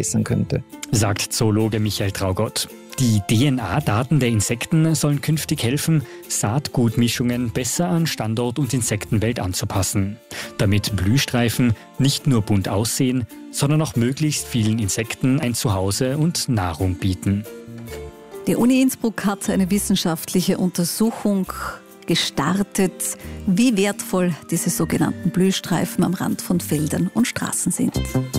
verbessern könnte. Sagt Zoologe Michael Traugott. Die DNA-Daten der Insekten sollen künftig helfen, Saatgutmischungen besser an Standort und Insektenwelt anzupassen, damit Blühstreifen nicht nur bunt aussehen, sondern auch möglichst vielen Insekten ein Zuhause und Nahrung bieten. Die Uni Innsbruck hat eine wissenschaftliche Untersuchung gestartet, wie wertvoll diese sogenannten Blühstreifen am Rand von Feldern und Straßen sind.